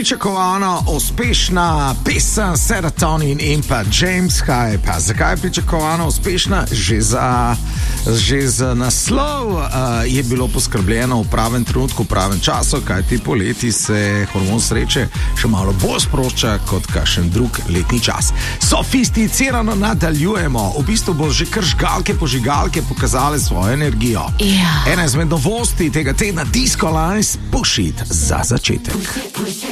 pričakovano uspešna pesem Serotonin in pa James Hype. Zakaj je pričakovano uspešna? Že za naslov je bilo poskrbljeno v pravem trenutku, v pravem času, kajti poleti se hormon sreče še malo bolj sprošča kot kakšen drug letni čas. Sofisticirano nadaljujemo. V bistvu bo že kar žgalke požigalke pokazale svojo energijo. Ena izmed novosti tega tedna Disco Lines, Push It za začetek.